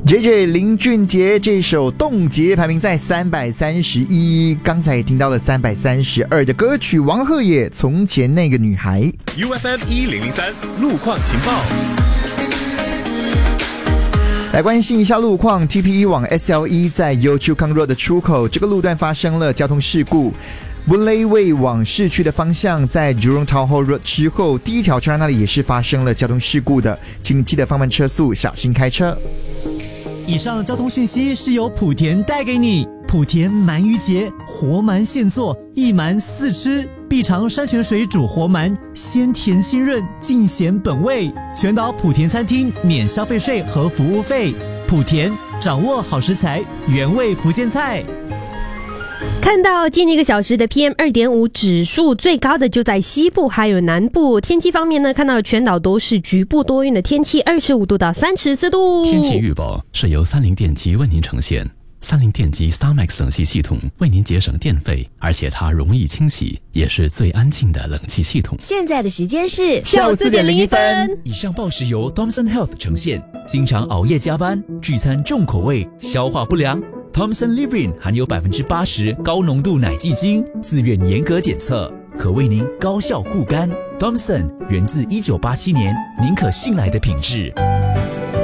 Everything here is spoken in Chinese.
JJ 林俊杰这首《冻结》排名在331，刚才也听到了332的歌曲，王鹤野《从前那个女孩》。 UFM 1003路况情报。 来关心一下路况 ，TPE 往 SLE 在 Yio Chu Kang Road 的出口，这个路段发生了交通事故。Boon-Lay Way 往市区的方向，在 Jurong Town Hall Road 之后，第一条车站那里也是发生了交通事故的，请你记得放慢车速，小心开车。 以上交通讯息是由莆田带给你。莆田鳗鱼节，活鳗现做，一鳗四吃，必尝山泉水煮活鳗，鲜甜清润，尽显本味。全岛莆田餐厅免消费税和服务费。莆田掌握好食材，原味福建菜。 看到近1个小时的 PM2.5 指数最高的就在西部还有南部。天气方面呢，看到全岛都是局部多云的天气，25度到34度。 天气预报是由三菱电机为您呈现。三菱电机 StarMax 冷气系统为您节省电费，而且它容易清洗，也是最安静的冷气系统。 现在的时间是下午4点01分。 以上报时由 Thomson Health 呈现。经常熬夜加班，聚餐重口味，消化不良。Thomson Living 含有80%高浓度奶基精，自愿严格检测，可为您高效护肝。Thomson 源自1987年，您可信赖的品质。